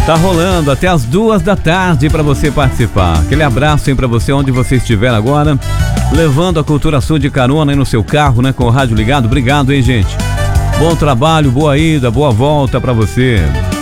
Tá rolando até as 2 da tarde para você participar. Aquele abraço, hein, para você onde você estiver agora, levando a Cultura Sul de carona aí no seu carro, né, com o rádio ligado. Obrigado, hein, gente. Bom trabalho, boa ida, boa volta para você.